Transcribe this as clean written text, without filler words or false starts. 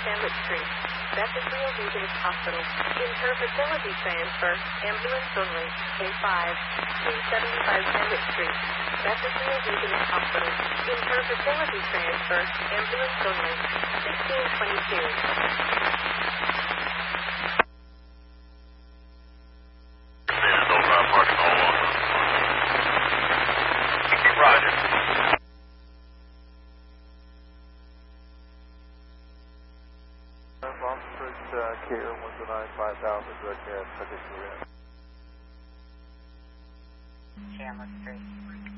Sandwich Street. Bethesda Methodist Hospital. Inter-facility transfer. Ambulance only. A5. 275 Sandwich Street. Bethesda Methodist Hospital. Inter-facility transfer. Ambulance only. 1622. Care 109 5000 direct gas, Chandler Street.